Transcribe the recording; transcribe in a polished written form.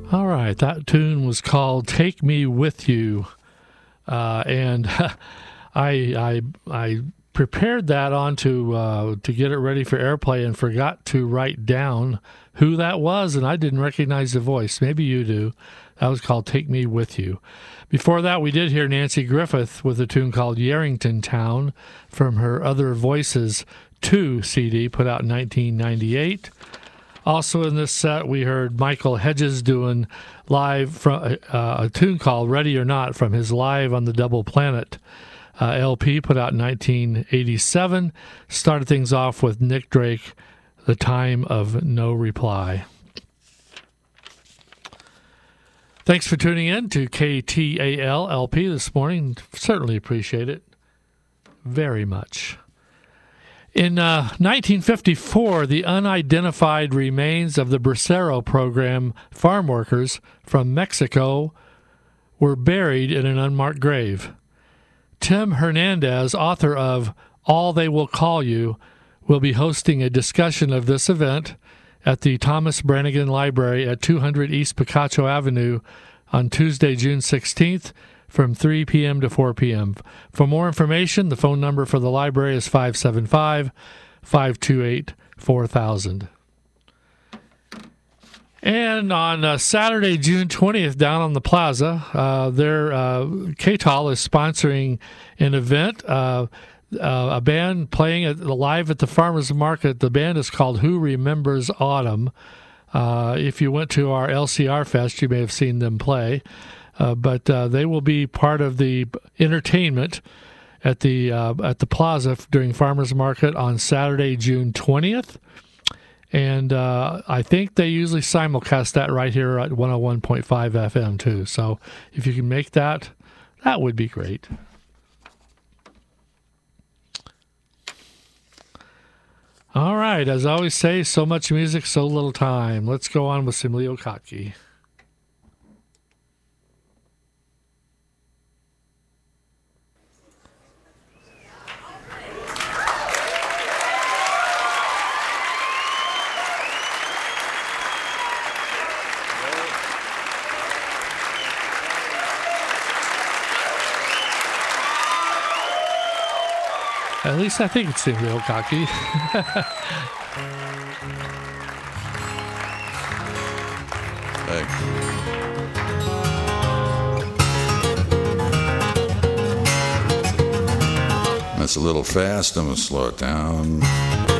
All right, that tune was called "Take Me With You," and I prepared that to get it ready for airplay and forgot to write down who that was, and I didn't recognize the voice. Maybe you do. That was called "Take Me With You." Before that, we did hear Nancy Griffith with a tune called "Yarrington Town" from her Other Voices 2 CD, put out in 1998. Also in this set, we heard Michael Hedges doing live from a tune called "Ready or Not" from his Live on the Double Planet LP, put out in 1987. Started things off with Nick Drake, "The Time of No Reply." Thanks for tuning in to KTAL LP this morning. Certainly appreciate it very much. In 1954, the unidentified remains of the Bracero program farm workers from Mexico were buried in an unmarked grave. Tim Hernandez, author of All They Will Call You, will be hosting a discussion of this event at the Thomas Brannigan Library at 200 East Picacho Avenue on Tuesday, June 16th, from 3 p.m. to 4 p.m. For more information, the phone number for the library is 575-528-4000. And on Saturday, June 20th, down on the plaza, KTAL is sponsoring an event, a band playing live at the Farmers Market. The band is called Who Remembers Autumn. If you went to our LCR Fest, you may have seen them play. But they will be part of the entertainment at the plaza during Farmers Market on Saturday, June 20th. And I think they usually simulcast that right here at 101.5 FM too. So if you can make that, that would be great. All right, as I always say, so much music, so little time. Let's go on with some Leo Kottke. At least I think it's real cocky. Thanks. That's a little fast. I'm going to slow it down.